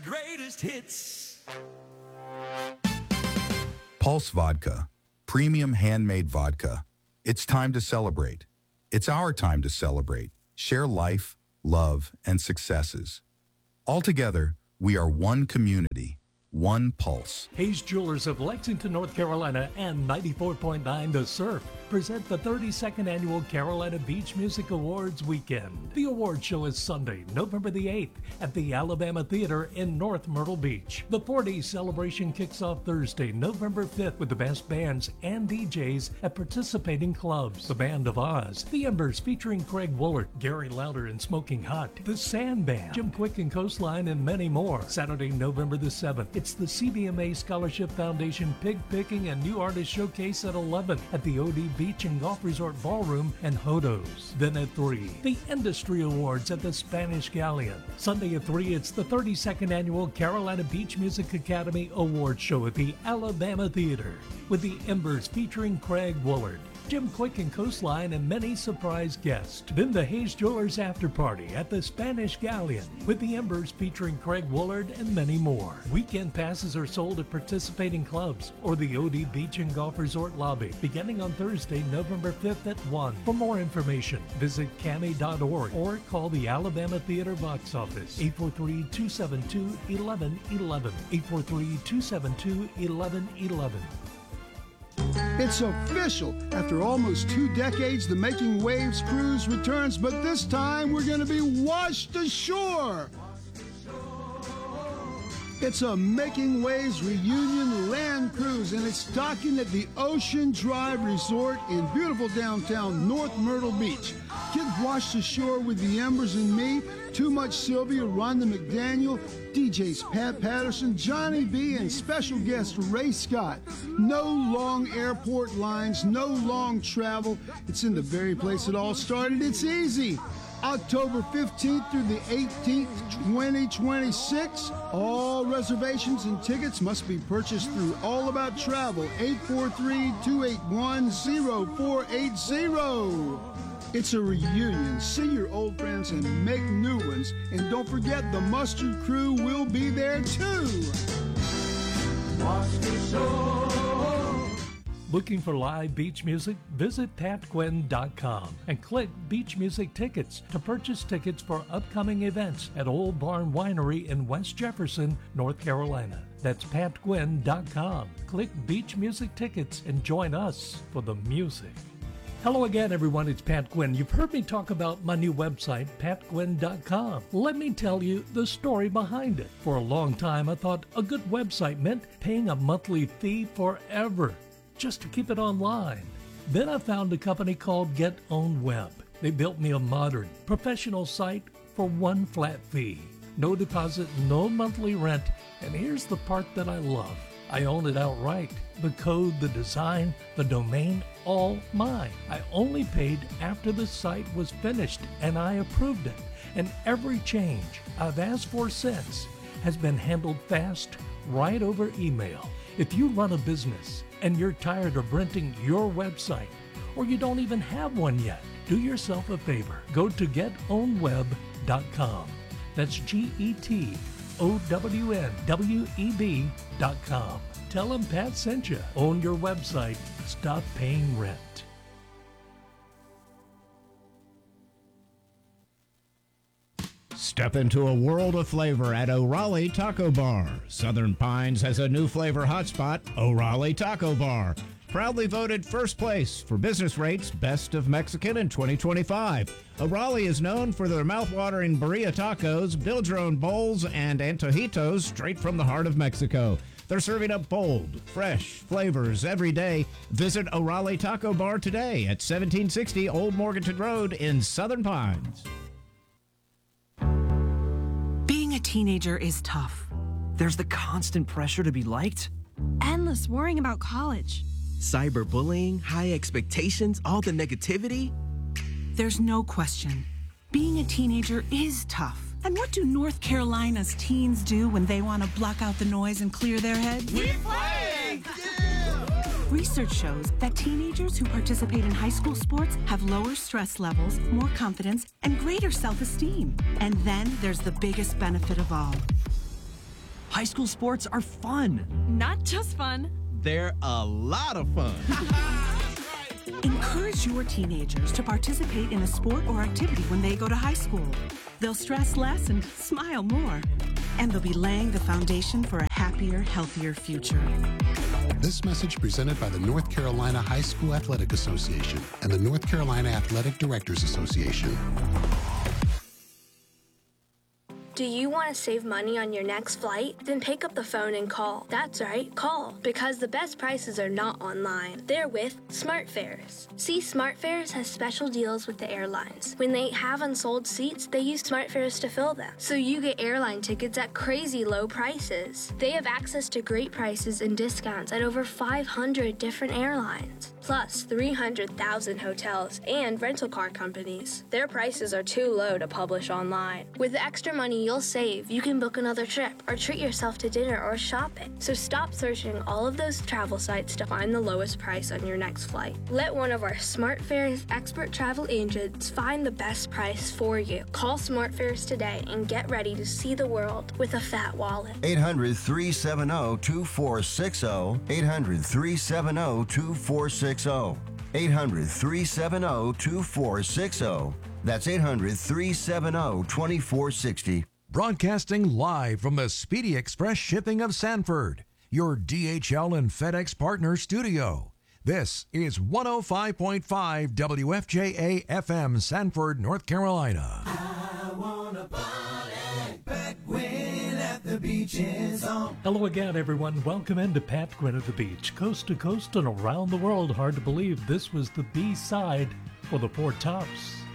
greatest hits. Pulse Vodka, premium handmade vodka. It's time to celebrate. It's our time to celebrate, share life, love, and successes. Altogether, we are one community, one pulse. Hayes Jewelers of Lexington, North Carolina and 94.9 The Surf present the 32nd Annual Carolina Beach Music Awards weekend. The award show is Sunday, November the 8th at the Alabama Theater in North Myrtle Beach. The 4-day celebration kicks off Thursday, November 5th with the best bands and DJs at participating clubs. The Band of Oz, The Embers featuring Craig Woolard, Gary Lauder and Smoking Hot, The Sand Band, Jim Quick and Coastline, and many more. Saturday, November the 7th, it's the CBMA Scholarship Foundation Pig Picking and New Artist Showcase at 11 at the OD Beach and Golf Resort Ballroom and Hodos. Then at 3, the Industry Awards at the Spanish Galleon. Sunday at 3, it's the 32nd Annual Carolina Beach Music Academy Award Show at the Alabama Theater with the Embers featuring Craig Woolard, Jim Quick and Coastline, and many surprise guests. Then the Hayes Jewelers After Party at the Spanish Galleon with the Embers featuring Craig Woolard and many more. Weekend passes are sold at participating clubs or the OD Beach and Golf Resort lobby beginning on Thursday, November 5th at 1. For more information, visit cami.org or call the Alabama Theater box office 843-272-1111, 843-272-1111. It's official. After almost 2 decades, the Making Waves cruise returns, but this time we're going to be washed ashore. It's a Making Waves reunion land cruise, and it's docking at the Ocean Drive Resort in beautiful downtown North Myrtle Beach. Get washed ashore with the Embers and me, Too Much Sylvia, Rhonda McDaniel, DJs Pat Patterson, Johnny B, and special guest Ray Scott. No long airport lines, no long travel. It's in the very place it all started. It's easy. October 15th through the 18th, 2026. All reservations and tickets must be purchased through All About Travel, 843-281-0480. It's a reunion. See your old friends and make new ones. And don't forget, the Mustard Crew will be there too. Looking for live beach music? Visit patquinn.com and click Beach Music Tickets to purchase tickets for upcoming events at Old Barn Winery in West Jefferson, North Carolina. That's patquinn.com. Click Beach Music Tickets and join us for the music. Hello again, everyone. It's Pat Quinn. You've heard me talk about my new website, patquinn.com. Let me tell you the story behind it. For a long time, I thought a good website meant paying a monthly fee forever, just to keep it online. Then I found a company called Get Own Web. They built me a modern, professional site for one flat fee. No deposit, no monthly rent, and here's the part that I love. I own it outright. The code, the design, the domain, all mine. I only paid after the site was finished and I approved it. And every change I've asked for since has been handled fast, right over email. If you run a business and you're tired of renting your website, or you don't even have one yet, do yourself a favor. Go to getownweb.com. That's GETOWNWEB.com. Tell them Pat sent you. Own your website. Stop paying rent. Step into a world of flavor at O'Raleigh Taco Bar. Southern Pines has a new flavor hotspot, O'Raleigh Taco Bar. Proudly voted first place for business rates Best of Mexican in 2025. O'Raleigh is known for their mouthwatering birria tacos, build your own bowls, and antojitos straight from the heart of Mexico. They're serving up bold, fresh flavors every day. Visit O'Raleigh Taco Bar today at 1760 Old Morganton Road in Southern Pines. Being a teenager is tough. There's the constant pressure to be liked. Endless worrying about college. Cyberbullying, high expectations, all the negativity. There's no question. Being a teenager is tough. And what do North Carolina's teens do when they want to block out the noise and clear their heads? We play! Yeah! Research shows that teenagers who participate in high school sports have lower stress levels, more confidence, and greater self-esteem. And then there's the biggest benefit of all. High school sports are fun. Not just fun. They're a lot of fun. Encourage your teenagers to participate in a sport or activity when they go to high school. They'll stress less and smile more. And they'll be laying the foundation for a happier, healthier future. This message presented by the North Carolina High School Athletic Association and the North Carolina Athletic Directors Association. Do you want to save money on your next flight? Then pick up the phone and call. That's right, call. Because the best prices are not online. They're with SmartFares. See, SmartFares has special deals with the airlines. When they have unsold seats, they use SmartFares to fill them. So you get airline tickets at crazy low prices. They have access to great prices and discounts at over 500 different airlines. Plus 300,000 hotels and rental car companies. Their prices are too low to publish online. With the extra money you'll save, you can book another trip or treat yourself to dinner or shopping. So stop searching all of those travel sites to find the lowest price on your next flight. Let one of our SmartFares expert travel agents find the best price for you. Call SmartFares today and get ready to see the world with a fat wallet. 800-370-2460. 800-370-2460. 800-370-2460. That's 800-370-2460. Broadcasting live from the Speedy Express Shipping of Sanford, your DHL and FedEx partner studio. This is 105.5 WFJA FM, Sanford, North Carolina. I wanna party back when at the beach is on. Hello again, everyone. Welcome into Pat Quinn at the Beach. Coast to coast and around the world. Hard to believe this was the B-side for the Four Tops.